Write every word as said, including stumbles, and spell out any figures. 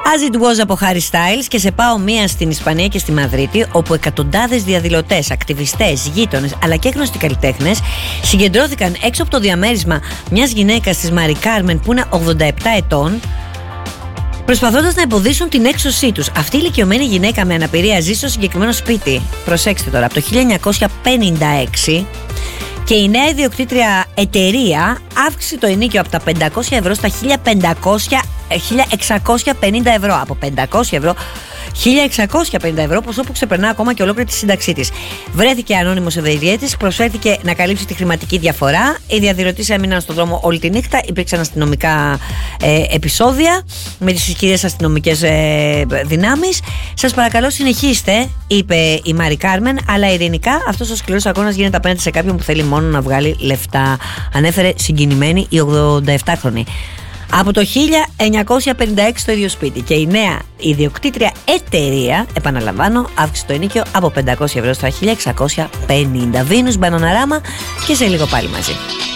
As It Was από Harry Styles και σε πάω μία στην Ισπανία και στη Μαδρίτη, όπου εκατοντάδες διαδηλωτές, ακτιβιστές, γείτονες αλλά και γνωστοί καλλιτέχνες συγκεντρώθηκαν έξω από το διαμέρισμα μιας γυναίκας της Μάρι Κάρμεν που είναι ογδόντα επτά ετών, προσπαθώντας να εμποδίσουν την έξωσή τους. Αυτή η ηλικιωμένη γυναίκα με αναπηρία ζει στο συγκεκριμένο σπίτι, προσέξτε τώρα, από το χίλια εννιακόσια πενήντα έξι, και η νέα ιδιοκτήτρια εταιρεία αύξησε το ενοίκιο από τα πεντακόσια ευρώ στα χίλια εξακόσια πενήντα ευρώ. Από πεντακόσια ευρώ, χίλια εξακόσια πενήντα ευρώ, ποσό που ξεπερνά ακόμα και ολόκληρη τη σύνταξή της. Βρέθηκε ανώνυμος ευεργέτης, προσφέρθηκε να καλύψει τη χρηματική διαφορά. Οι διαδηλωτές έμειναν στον δρόμο όλη τη νύχτα. Υπήρξαν αστυνομικά ε, επεισόδια με τις ισχυρές αστυνομικές ε, δυνάμεις. Σας παρακαλώ, συνεχίστε, είπε η Μάρι Κάρμεν, αλλά ειρηνικά. Αυτός ο σκληρός αγώνας γίνεται απέναντι σε κάποιον που θέλει μόνο να βγάλει λεφτά, ανέφερε συγκινημένη η ογδόντα επτάχρονη. Από το χίλια εννιακόσια πενήντα έξι στο ίδιο σπίτι, και η νέα ιδιοκτήτρια εταιρεία, επαναλαμβάνω, αύξησε το ενοίκιο από πεντακόσια ευρώ στα χίλια εξακόσια πενήντα. Venus Bananarama και σε λίγο πάλι μαζί.